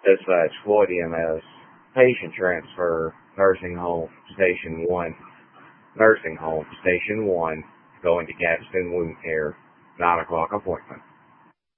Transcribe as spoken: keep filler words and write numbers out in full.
Dispatch Floyd E M S. Patient transfer. Nursing home. Station one. Nursing home. Station one. Going to Gadsden Wound Care. nine o'clock appointment.